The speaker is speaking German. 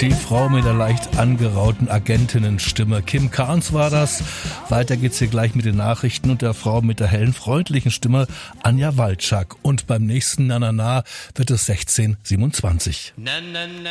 Die Frau mit der leicht angerauten Agentinnenstimme. Kim Carnes war das. Weiter geht's hier gleich mit den Nachrichten und der Frau mit der hellen, freundlichen Stimme Anja Walczak. Und beim nächsten Na Na Na wird es 16:27.